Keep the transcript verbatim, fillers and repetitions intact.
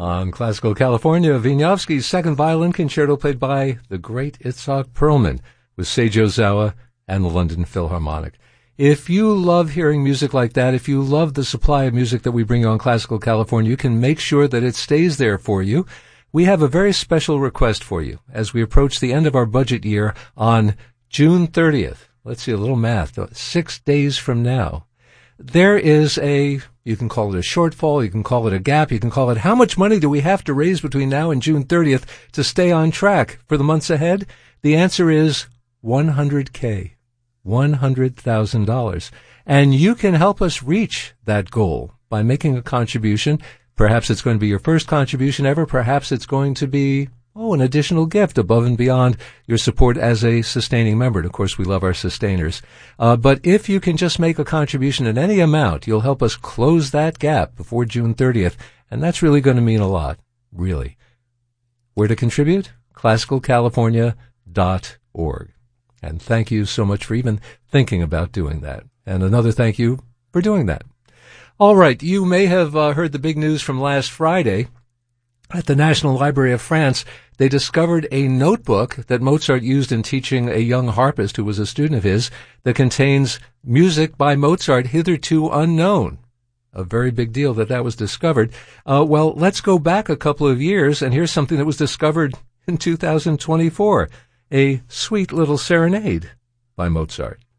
On Classical California, Wieniawski's Second Violin Concerto played by the great Itzhak Perlman with Seiji Ozawa and the London Philharmonic. If you love hearing music like that, if you love the supply of music that we bring on Classical California, you can make sure that it stays there for you. We have a very special request for you as we approach the end of our budget year on June thirtieth. Let's see, a little math, six days from now. There is a, you can call it a shortfall, you can call it a gap, you can call it how much money do we have to raise between now and June thirtieth to stay on track for the months ahead? The answer is one hundred K, one hundred thousand dollars. And you can help us reach that goal by making a contribution. Perhaps it's going to be your first contribution ever. Perhaps it's going to be, oh, an additional gift above and beyond your support as a sustaining member. And of course, we love our sustainers. Uh, but if you can just make a contribution in any amount, you'll help us close that gap before June thirtieth. And that's really going to mean a lot, really. Where to contribute? classical california dot org. And thank you so much for even thinking about doing that. And another thank you for doing that. All right, you may have uh, heard the big news from last Friday. At the National Library of France, they discovered a notebook that Mozart used in teaching a young harpist who was a student of his that contains music by Mozart hitherto unknown. A very big deal that that was discovered. Uh, well, let's go back a couple of years, and here's something that was discovered in two thousand twenty-four, a sweet little serenade by Mozart.